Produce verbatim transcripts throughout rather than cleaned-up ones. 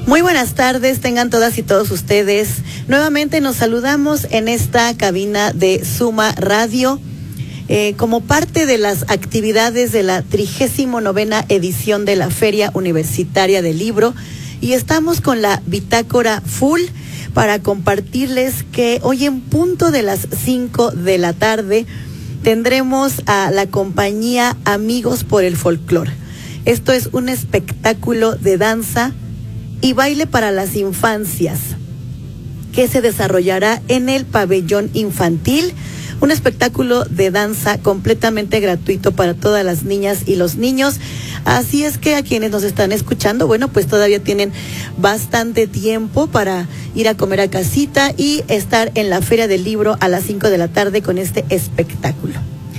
Muy buenas tardes, tengan todas y todos ustedes. Nuevamente nos saludamos en esta cabina de Suma Radio eh, como parte de las actividades de la trigésima novena edición de la Feria Universitaria del Libro, y estamos con la bitácora full para compartirles que hoy en punto de las cinco de la tarde tendremos a la compañía Amigos por el Folclor. Esto es un espectáculo de danza y baile para las infancias que se desarrollará en el pabellón infantil, un espectáculo de danza completamente gratuito para todas las niñas y los niños. Así es que a quienes nos están escuchando, bueno, pues todavía tienen bastante tiempo para ir a comer a casita y estar en la Feria del Libro a las cinco de la tarde con este espectáculo.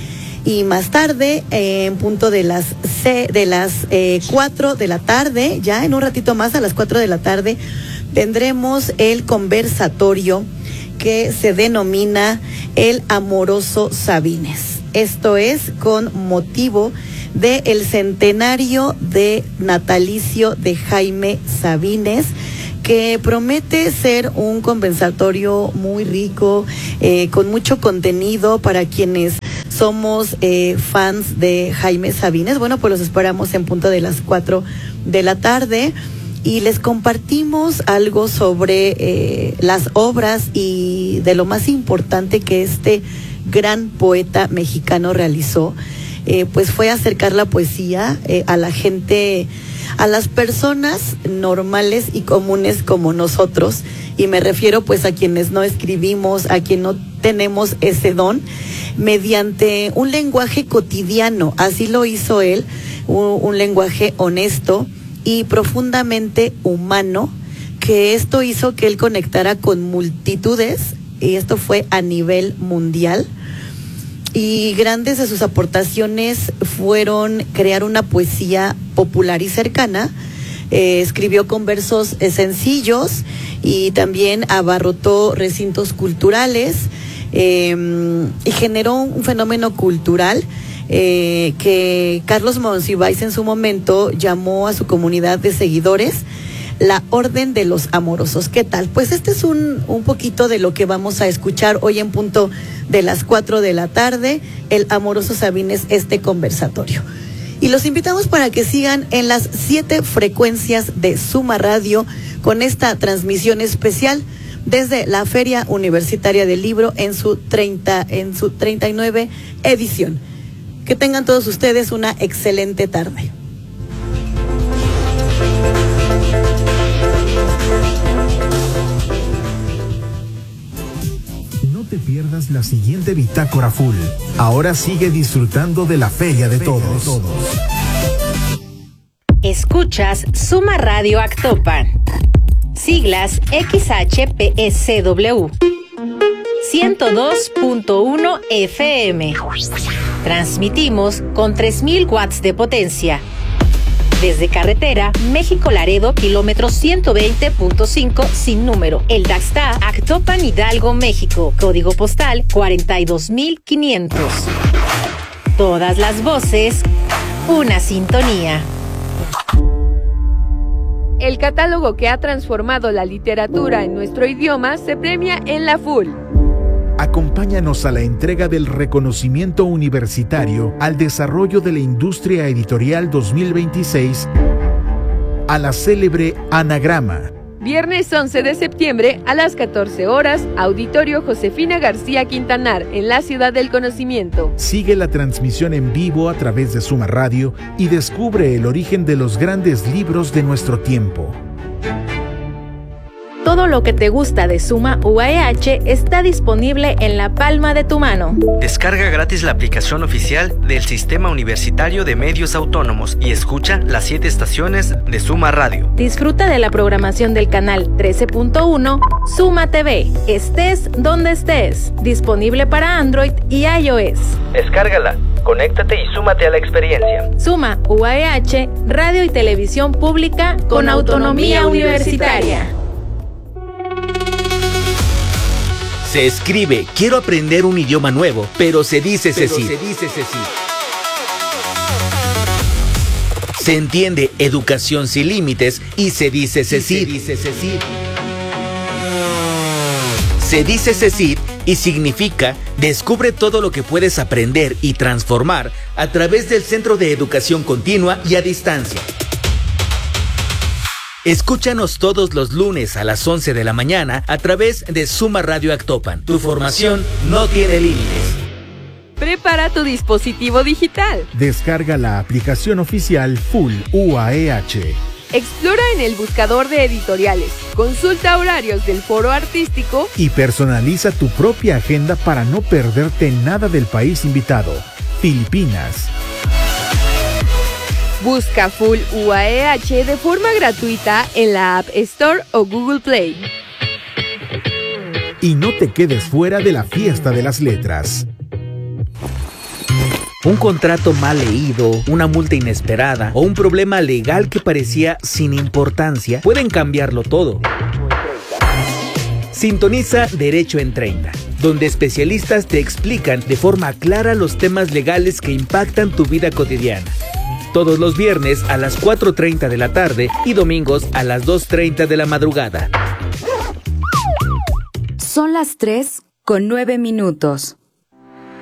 Y más tarde, eh, en punto de las C, de las eh, cuatro de la tarde, ya en un ratito más, a las cuatro de la tarde, tendremos el conversatorio que se denomina El Amoroso Sabines. Esto es con motivo del centenario de natalicio de Jaime Sabines, que promete ser un conversatorio muy rico, eh, con mucho contenido para quienes somos eh, fans de Jaime Sabines. Bueno, pues los esperamos en punto de las cuatro de la tarde y les compartimos algo sobre eh, las obras y de lo más importante que este gran poeta mexicano realizó. Eh, pues fue acercar la poesía eh, a la gente, a las personas normales y comunes como nosotros, y me refiero pues a quienes no escribimos, a quien no tenemos ese don, mediante un lenguaje cotidiano. Así lo hizo él, un, un lenguaje honesto y profundamente humano, que esto hizo que él conectara con multitudes, y esto fue a nivel mundial. Y grandes de sus aportaciones fueron crear una poesía popular y cercana. Eh, escribió con versos eh, sencillos y también abarrotó recintos culturales eh, y generó un fenómeno cultural eh, que Carlos Monsiváis en su momento llamó a su comunidad de seguidores la Orden de los Amorosos. ¿Qué tal? Pues este es un, un poquito de lo que vamos a escuchar hoy en punto de las cuatro de la tarde, El Amoroso Sabines, este conversatorio. Y los invitamos para que sigan en las siete frecuencias de Suma Radio con esta transmisión especial desde la Feria Universitaria del Libro en su treinta, en su treinta y nueve edición. Que tengan todos ustedes una excelente tarde. No te pierdas la siguiente Bitácora Full. Ahora sigue disfrutando de la Feria de Todos. Escuchas Suma Radio Actopan. Siglas X H P E C W. ciento dos punto uno F M. Transmitimos con tres mil watts de potencia. Desde carretera México-Laredo, kilómetro ciento veinte punto cinco sin número. El Daxta, Actopan, Hidalgo, México. Código postal cuarenta y dos mil quinientos. Todas las voces, una sintonía. El catálogo que ha transformado la literatura en nuestro idioma se premia en la Full. Acompáñanos a la entrega del reconocimiento universitario al desarrollo de la industria editorial dos mil veintiséis a la célebre Anagrama. Viernes once de septiembre a las catorce horas, Auditorio Josefina García Quintanar, en la Ciudad del Conocimiento. Sigue la transmisión en vivo a través de Suma Radio y descubre el origen de los grandes libros de nuestro tiempo. Todo lo que te gusta de Suma U A E H está disponible en la palma de tu mano. Descarga gratis la aplicación oficial del Sistema Universitario de Medios Autónomos y escucha las siete estaciones de Suma Radio. Disfruta de la programación del canal trece punto uno Suma T V. Estés donde estés. Disponible para Android y iOS. Descárgala, conéctate y súmate a la experiencia. Suma U A E H, radio y televisión pública con, con autonomía, autonomía universitaria. universitaria. Se escribe, quiero aprender un idioma nuevo, pero se dice Ceci. Se dice Ceci. Se entiende educación sin límites y se dice CECID. Se dice CECID. Se dice CECID y significa descubre todo lo que puedes aprender y transformar a través del Centro de Educación Continua y a Distancia. Escúchanos todos los lunes a las once de la mañana a través de Suma Radio Actopan. Tu formación no tiene límites. Prepara tu dispositivo digital. Descarga la aplicación oficial Full U A E H. Explora en el buscador de editoriales, consulta horarios del foro artístico y personaliza tu propia agenda para no perderte nada del país invitado, Filipinas. Busca Full U A E H de forma gratuita en la App Store o Google Play. Y no te quedes fuera de la fiesta de las letras. Un contrato mal leído, una multa inesperada o un problema legal que parecía sin importancia pueden cambiarlo todo. Sintoniza Derecho en treinta, donde especialistas te explican de forma clara los temas legales que impactan tu vida cotidiana. Todos los viernes a las cuatro treinta de la tarde y domingos a las dos treinta de la madrugada. Son las tres con nueve minutos.